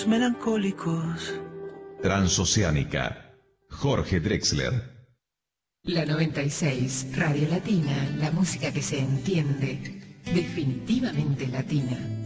Melancólicos. Transoceánica, Jorge Drexler. La 96, Radio Latina, la música que se entiende, definitivamente latina.